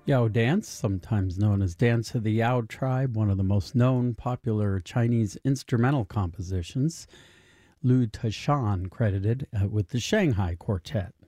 Yao dance, sometimes known as Dance of the Yao tribe, one of the most known popular Chinese instrumental compositions. Lu Tashan credited with the Shanghai Quartet.